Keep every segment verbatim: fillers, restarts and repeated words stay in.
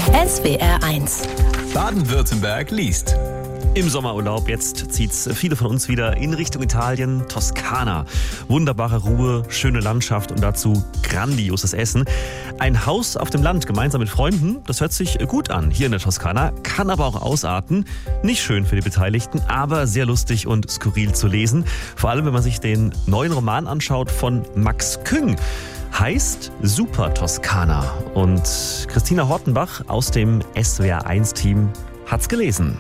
S W R eins. Baden-Württemberg liest. Im Sommerurlaub, jetzt zieht's viele von uns wieder in Richtung Italien, Toskana. Wunderbare Ruhe, schöne Landschaft und dazu grandioses Essen. Ein Haus auf dem Land gemeinsam mit Freunden, das hört sich gut an hier in der Toskana, kann aber auch ausarten. Nicht schön für die Beteiligten, aber sehr lustig und skurril zu lesen. Vor allem, wenn man sich den neuen Roman anschaut von Max Küng. Heißt Super Toskana. Und Christina Hortenbach aus dem S W R eins Team hat's gelesen.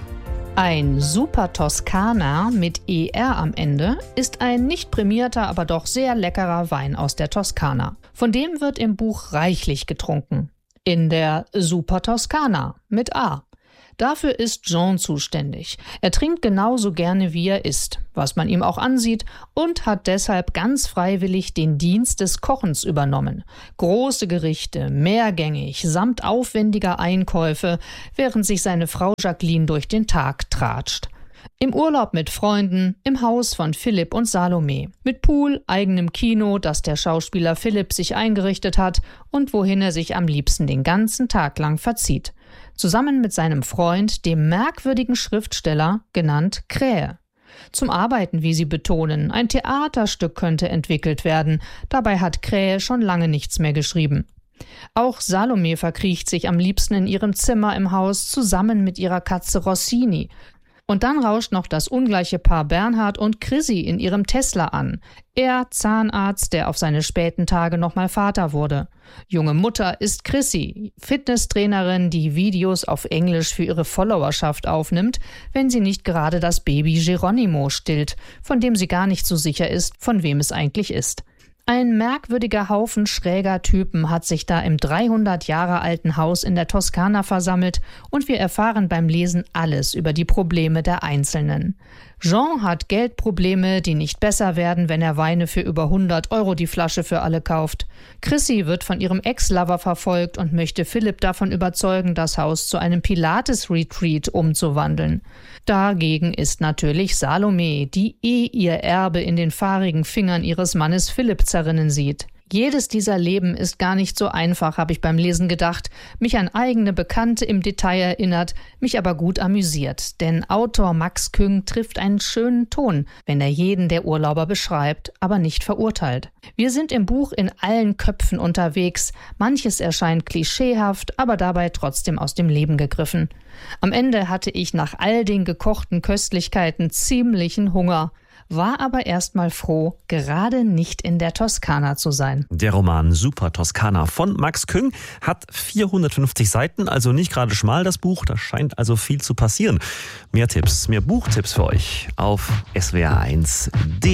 Ein Super Toskana mit E R am Ende ist ein nicht prämierter, aber doch sehr leckerer Wein aus der Toskana. Von dem wird im Buch reichlich getrunken. In der Super Toskana mit A. Dafür ist Jean zuständig. Er trinkt genauso gerne, wie er isst, was man ihm auch ansieht, und hat deshalb ganz freiwillig den Dienst des Kochens übernommen. Große Gerichte, mehrgängig, samt aufwendiger Einkäufe, während sich seine Frau Jacqueline durch den Tag tratscht. Im Urlaub mit Freunden, im Haus von Philipp und Salome. Mit Pool, eigenem Kino, das der Schauspieler Philipp sich eingerichtet hat und wohin er sich am liebsten den ganzen Tag lang verzieht. Zusammen mit seinem Freund, dem merkwürdigen Schriftsteller, genannt Krähe. Zum Arbeiten, wie sie betonen, ein Theaterstück könnte entwickelt werden. Dabei hat Krähe schon lange nichts mehr geschrieben. Auch Salome verkriecht sich am liebsten in ihrem Zimmer im Haus zusammen mit ihrer Katze Rossini. Und dann rauscht noch das ungleiche Paar Bernhard und Chrissy in ihrem Tesla an. Er, Zahnarzt, der auf seine späten Tage nochmal Vater wurde. Junge Mutter ist Chrissy, Fitnesstrainerin, die Videos auf Englisch für ihre Followerschaft aufnimmt, wenn sie nicht gerade das Baby Geronimo stillt, von dem sie gar nicht so sicher ist, von wem es eigentlich ist. Ein merkwürdiger Haufen schräger Typen hat sich da im dreihundert Jahre alten Haus in der Toskana versammelt und wir erfahren beim Lesen alles über die Probleme der Einzelnen. Jean hat Geldprobleme, die nicht besser werden, wenn er Weine für über hundert Euro die Flasche für alle kauft. Chrissy wird von ihrem Ex-Lover verfolgt und möchte Philipp davon überzeugen, das Haus zu einem Pilates-Retreat umzuwandeln. Dagegen ist natürlich Salome, die eh ihr Erbe in den fahrigen Fingern ihres Mannes Philipp zerrinnen sieht. Jedes dieser Leben ist gar nicht so einfach, habe ich beim Lesen gedacht, mich an eigene Bekannte im Detail erinnert, mich aber gut amüsiert. Denn Autor Max Küng trifft einen schönen Ton, wenn er jeden der Urlauber beschreibt, aber nicht verurteilt. Wir sind im Buch in allen Köpfen unterwegs, manches erscheint klischeehaft, aber dabei trotzdem aus dem Leben gegriffen. Am Ende hatte ich nach all den gekochten Köstlichkeiten ziemlichen Hunger. War aber erstmal froh, gerade nicht in der Toskana zu sein. Der Roman Super Toskana von Max Küng hat vierhundertfünfzig Seiten, also nicht gerade schmal das Buch, da scheint also viel zu passieren. Mehr Tipps, mehr Buchtipps für euch auf S W R eins punkt de.